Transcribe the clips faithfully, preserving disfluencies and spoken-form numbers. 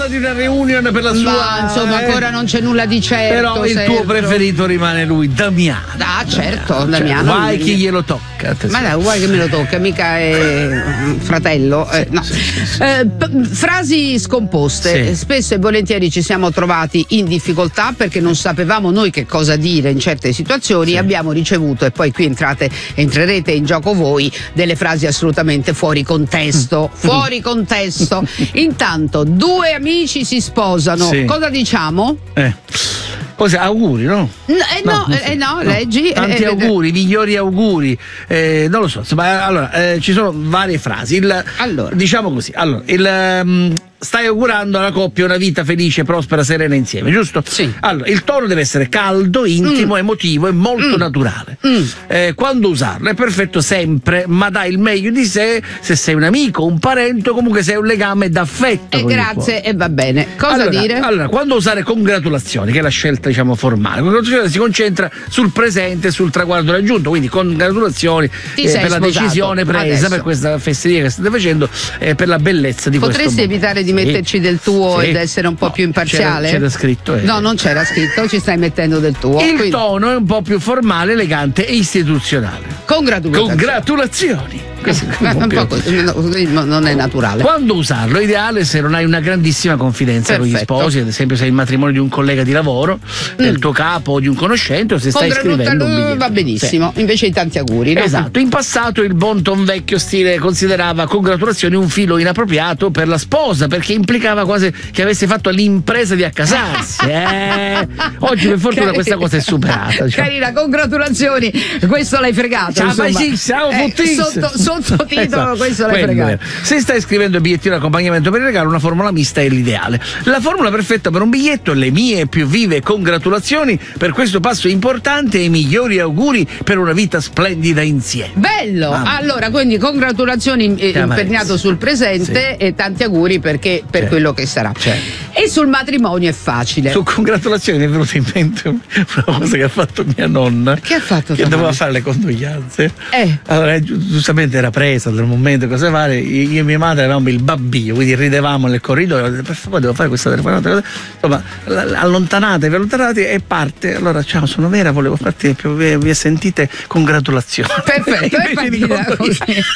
parla di una reunion per la sua. Ma insomma, eh, ancora non c'è nulla di certo. Però il Sergio. tuo preferito rimane lui, Damiano. Ah, certo, Damiano. Damiano. Cioè, vai chi glielo tocca. Ma dai, vuoi che me lo tocca, mica è fratello. Eh, no. eh, p- frasi scomposte. Sì. Spesso e volentieri ci siamo trovati in difficoltà perché non sapevamo noi che cosa dire in certe situazioni. Sì. Abbiamo ricevuto, e poi qui entrate, entrerete in gioco voi, delle frasi assolutamente fuori contesto. Fuori contesto. Intanto, due amici si sposano. Sì. Cosa diciamo? Eh. Cos'è? Auguri, no? No, eh, no, no, eh, no, no. leggi. Tanti eh, auguri, migliori auguri. Eh, non lo so, insomma, allora, eh, ci sono varie frasi. Il, Allora. Diciamo così, allora, il, um, stai augurando alla coppia una vita felice, prospera, serena insieme, giusto? Sì. Allora, il tono deve essere caldo, intimo, Mm. emotivo e molto Mm. naturale. Mm. Eh, quando usarlo? È perfetto sempre, ma dai il meglio di sé se sei un amico, un parente o comunque sei un legame d'affetto. Eh, con il grazie, cuore. e va bene. Cosa allora, dire? Allora, quando usare congratulazioni, che è la scelta diciamo formale, congratulazioni si concentra sul presente e sul traguardo raggiunto, quindi congratulazioni Ti eh, sei per la sposato decisione presa adesso. per questa fesseria che state facendo, eh, per la bellezza di questo Potresti momento. evitare di Sì. metterci del tuo Sì. ed essere un po' No, più imparziale? C'era, c'era scritto. Eh. No, non c'era scritto, ci stai mettendo del tuo. Il quindi, tono è un po' più formale, elegante e istituzionale. congratulazioni. Congratulazioni. Questo è Eh, un po' un più- po' così, no, così non è naturale. Quando usarlo? Ideale se non hai una grandissima confidenza con gli Perfetto. sposi, ad esempio se hai il matrimonio di un collega di lavoro, del tuo capo o di un conoscente, o se stai Congratulat- scrivendo un biglietto. va benissimo, invece i tanti auguri. no? Esatto, in passato il buon ton vecchio stile considerava congratulazioni un filo inappropriato per la sposa, perché implicava quasi che avesse fatto l'impresa di accasarsi. eh. Oggi per fortuna Carina. questa cosa è superata. diciamo. Carina, congratulazioni, questo l'hai fregato. Ciao, insomma. ma sì, ciao, Eh, fottissimo. sotto, sottotitolo, Esatto. questo l'hai Quello fregato. è. Se stai scrivendo il bigliettino d'accompagnamento per il regalo, una formula mista è l'ideale. La formula perfetta per un biglietto: le mie più vive congratulazioni per questo passo importante e i migliori auguri per una vita splendida insieme. Bello, Mamma. allora quindi congratulazioni eh, Che amarezza. imperniato sul presente e tanti auguri perché per Certo. quello che sarà. Certo. E sul matrimonio è facile. Su congratulazioni mi è venuta in mente una cosa che ha fatto mia nonna. Che ha fatto Che tua doveva nonna? fare le condoglianze. Eh. Allora, gi- giustamente era presa dal momento cosa fare. Io e mia madre avevamo il babbio, quindi ridevamo nel corridoio. Per favore, devo fare questa telefonata. Insomma, l- l- allontanate, allontanate e parte. Allora, ciao, sono Vera, volevo farti più vi vi sentite congratulazioni. Perfetto, è Invece di partita così.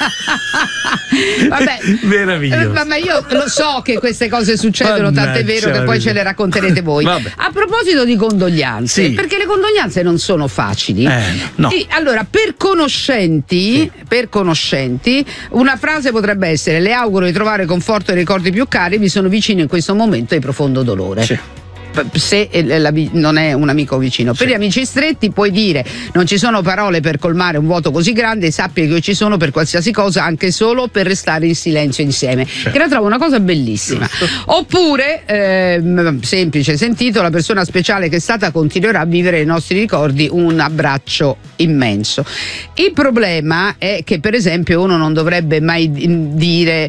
Vabbè, Meraviglioso. ma, ma io lo so che queste cose succedono, tant'è Mannaggia, vero che poi ce le racconterete voi. Vabbè. A proposito di condoglianze, Sì. perché le condoglianze non sono facili. Eh, no. Sì, allora, per conoscenti, per conoscenti, una frase potrebbe essere: le auguro di trovare conforto e ricordi più cari, vi sono vicino in questo momento di profondo dolore. Sì. Se eh, la vi- non è un amico vicino. Per gli amici stretti puoi dire: non ci sono parole per colmare un vuoto così grande, sappia che io ci sono per qualsiasi cosa, anche solo per restare in silenzio insieme. Che la trovo una cosa bellissima. Oppure ehm, semplice, sentito, la persona speciale che è stata continuerà a vivere nei nostri ricordi un abbraccio immenso. Il problema è che per esempio uno non dovrebbe mai di- dire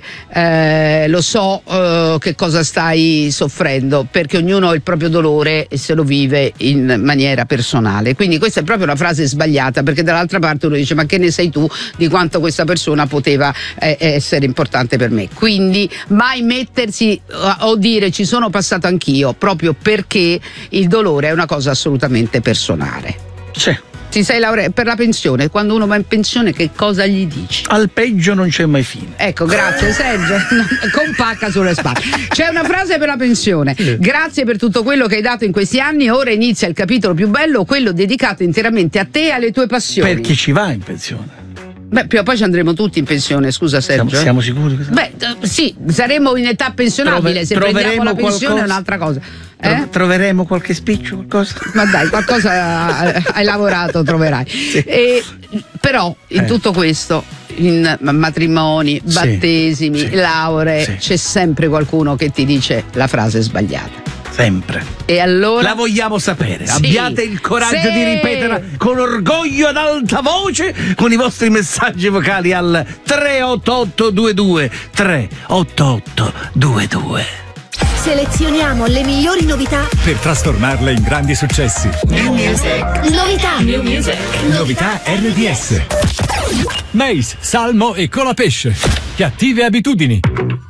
eh, lo so eh, che cosa stai soffrendo, perché ognuno ha il proprio dolore e se lo vive in maniera personale. Quindi questa è proprio una frase sbagliata, perché dall'altra parte uno dice: ma che ne sai tu di quanto questa persona poteva eh, essere importante per me? Quindi mai mettersi eh, o dire ci sono passato anch'io, proprio perché il dolore è una cosa assolutamente personale. Sì. Ti sei laureato per la pensione, quando uno va in pensione che cosa gli dici? Al peggio non c'è mai fine. Ecco, grazie Sergio, con pacca sulle spalle. C'è una frase per la pensione: grazie per tutto quello che hai dato in questi anni, ora inizia il capitolo più bello, quello dedicato interamente a te e alle tue passioni. Perché ci va in pensione? Beh, prima o poi ci andremo tutti in pensione, scusa Sergio. Siamo, siamo sicuri? Che... Beh, eh, sì, saremo in età pensionabile, Trove- se prendiamo la troveremo pensione è qualcosa? un'altra cosa. Tro- Eh? Troveremo qualche spiccio, qualcosa? Ma dai, qualcosa eh, hai lavorato, troverai. E, però in Eh. tutto questo, in matrimoni, Sì, battesimi, sì, lauree, sì. c'è sempre qualcuno che ti dice la frase sbagliata. Sempre. E allora La vogliamo sapere. Sì. Abbiate il coraggio Sì. di ripeterla con orgoglio ad alta voce con i vostri messaggi vocali al tre otto otto due due tre otto otto due due. Selezioniamo le migliori novità. Per trasformarle in grandi successi. Novità. Novità R D S. Mais, salmo e colapesce. Cattive abitudini.